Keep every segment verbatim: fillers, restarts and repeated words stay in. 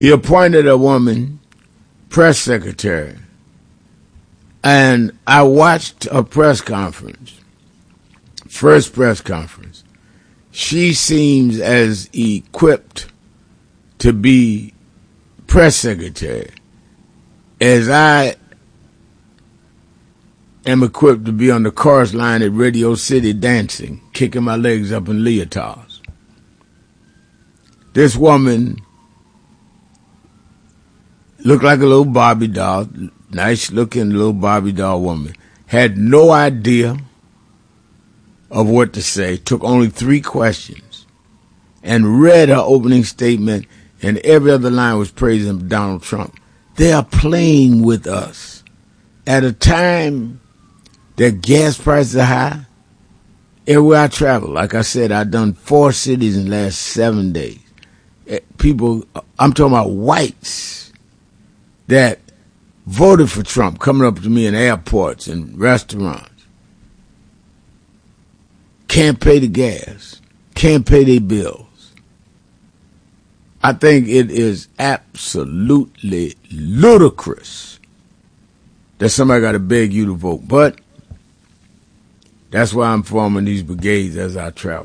He appointed a woman press secretary, and I watched a press conference, first press conference. She seems as equipped to be press secretary as I am equipped to be on the chorus line at Radio City dancing, kicking my legs up in leotards. This woman looked like a little Barbie doll, nice looking little Barbie doll woman, had no idea of what to say, took only three questions, and read her opening statement, and every other line was praising Donald Trump. They are playing with us. At a time that gas prices are high, everywhere I travel, like I said, I've done four cities in the last seven days. People, I'm talking about whites that voted for Trump coming up to me in airports and restaurants. Can't pay the gas, can't pay their bills. I think it is absolutely ludicrous that somebody got to beg you to vote. But that's why I'm forming these brigades as I travel.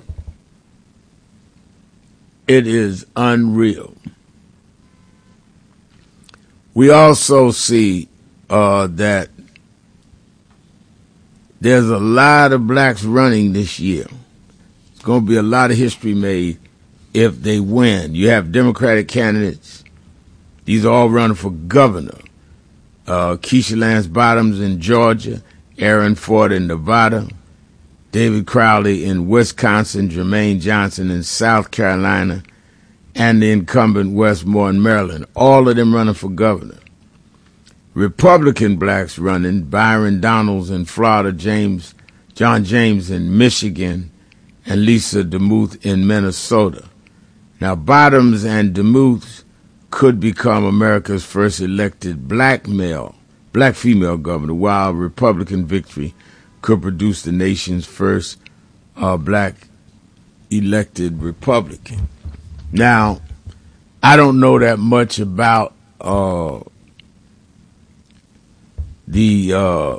It is unreal. We also see uh, that there's a lot of blacks running this year. It's going to be a lot of history made if they win. You have Democratic candidates. These are all running for governor. Uh, Keisha Lance Bottoms in Georgia, Aaron Ford in Nevada, David Crowley in Wisconsin, Jermaine Johnson in South Carolina, and the incumbent Westmore in Maryland. All of them running for governor. Republican blacks running, Byron Donalds in Florida, James, John James in Michigan, and Lisa DeMuth in Minnesota. Now, Bottoms and DeMuth could become America's first elected black male, black female governor, while Republican victory could produce the nation's first uh, black elected Republican. Now, I don't know that much about uh, the uh,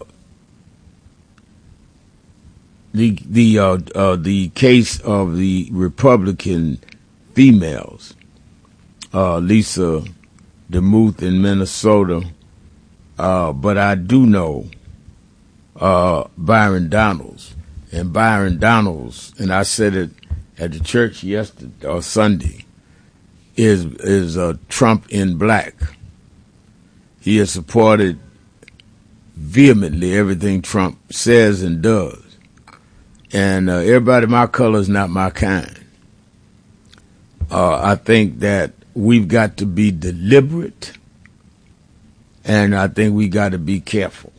the the uh, uh, the case of the Republican females, uh, Lisa DeMuth in Minnesota, uh, but I do know uh, Byron Donalds, and Byron Donalds, and I said it at the church yesterday or Sunday, is is uh, Trump in black. He has supported vehemently everything Trump says and does, and uh, everybody my color is not my kind. Uh, I think that we've got to be deliberate, and I think we got to be careful.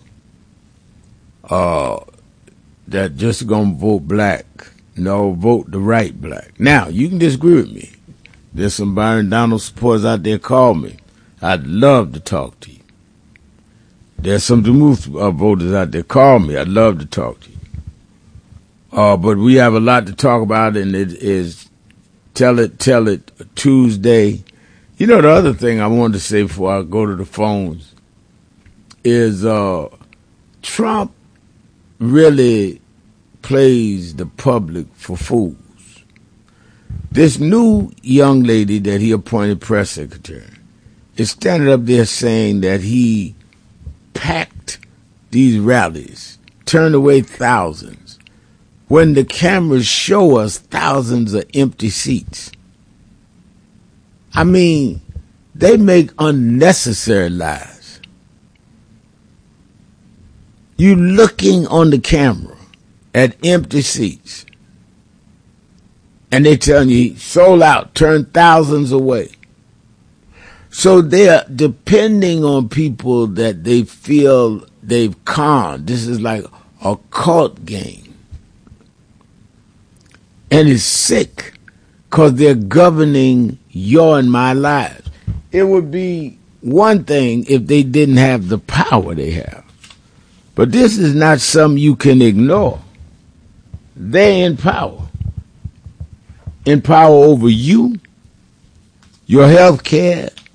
Uh, that just gonna vote black. No, vote the right black. Now, you can disagree with me. There's some Byron Donald supporters out there call me. I'd love to talk to you. There's some DeMuth uh, voters out there call me. I'd love to talk to you. Uh, but we have a lot to talk about, and it is Tell It, Tell It Tuesday. You know, the other thing I wanted to say before I go to the phones is uh, Trump really plays the public for fools. This new young lady that he appointed press secretary is standing up there saying that he packed these rallies, turned away thousands, when the cameras show us thousands of empty seats. I mean, they make unnecessary lies. You looking on the camera at empty seats, and they telling you sold out, turned thousands away. So they're depending on people that they feel they've conned. This is like a cult game. And it's sick because they're governing your and my lives. It would be one thing if they didn't have the power they have. But this is not something you can ignore. They're in power. In power over you, your health care,